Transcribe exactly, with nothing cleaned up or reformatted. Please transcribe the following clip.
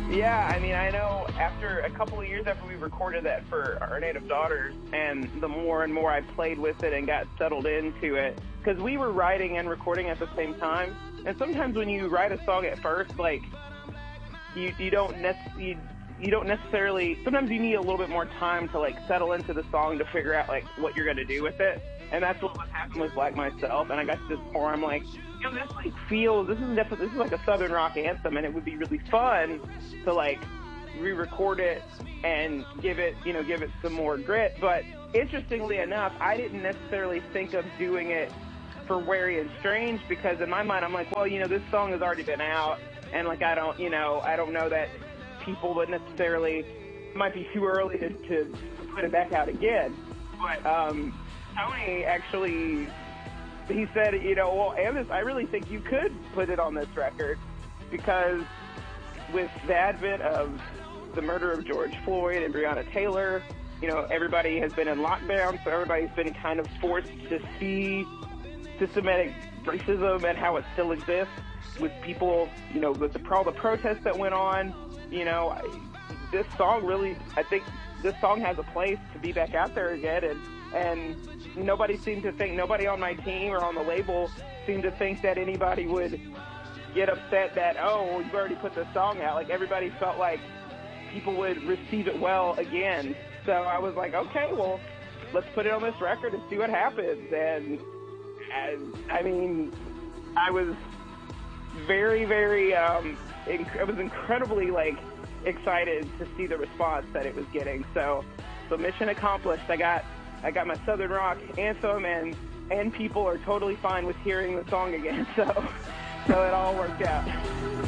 Yeah, I mean, I know after a couple of years after we recorded that for Our Native Daughters, and the more and more I played with it and got settled into it, because we were writing and recording at the same time, and sometimes when you write a song at first, like, you you don't necessarily, you don't necessarily, sometimes you need a little bit more time to, like, settle into the song to figure out, like, what you're going to do with it. And that's what was happening with Like Myself. And I got to this point where I'm like, you know, this like feels, this is definitely, this is like a Southern rock anthem, and it would be really fun to like re-record it and give it, you know, give it some more grit. But interestingly enough, I didn't necessarily think of doing it for Wary and Strange, because in my mind, I'm like, well, you know, this song has already been out, and like, I don't, you know, I don't know that people would necessarily, it might be too early to, to put it back out again. But, um, Tony actually, he said, you know, well, Amos, I really think you could put it on this record, because with the advent of the murder of George Floyd and Breonna Taylor, you know, everybody has been in lockdown, so everybody's been kind of forced to see systematic racism and how it still exists with people, you know, with the, all the protests that went on. You know, this song really, I think this song has a place to be back out there again, and and nobody seemed to think, nobody on my team or on the label seemed to think that anybody would get upset that, oh, you've already put this song out. Like, everybody felt like people would receive it well again. So I was like, okay, well, let's put it on this record and see what happens. And, and I mean, I was very, very, um, inc- I was incredibly, like, excited to see the response that it was getting. So, so mission accomplished. I got I got my Southern rock anthem, and and people are totally fine with hearing the song again. So so it all worked out.